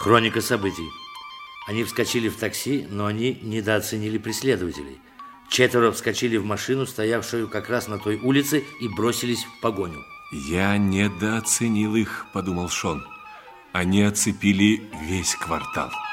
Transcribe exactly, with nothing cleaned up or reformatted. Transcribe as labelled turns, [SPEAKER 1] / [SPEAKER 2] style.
[SPEAKER 1] Хроника событий. Они вскочили в такси, но они недооценили преследователей. Четверо вскочили в машину, стоявшую как раз на той улице, и бросились в погоню.
[SPEAKER 2] Я недооценил их, подумал Шон. Они оцепили весь квартал.